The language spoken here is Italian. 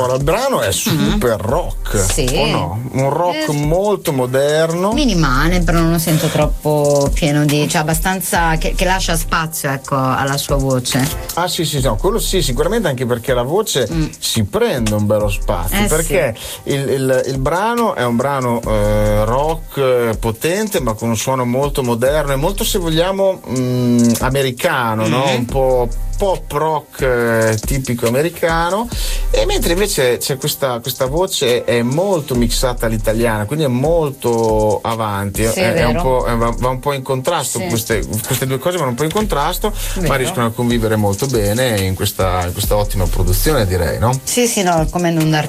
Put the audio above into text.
Allora, il brano è super rock, Sì. o no? Un rock molto moderno. Minimale, però non lo sento troppo pieno di, cioè abbastanza che lascia spazio, ecco, alla sua voce. Ah sì, no, quello sì, sicuramente, anche perché la voce si prende un bello spazio, perché il brano è un brano rock potente, ma con un suono molto moderno e molto, se vogliamo, americano, no? Un po' pop rock tipico americano, e mentre invece c'è questa voce è molto mixata all'italiana, quindi è molto avanti, Sì, è un po', va un po' in contrasto, queste due cose vanno un po' in contrasto, ma riescono a convivere molto bene in questa ottima produzione, direi, no? Sì, no, come non dar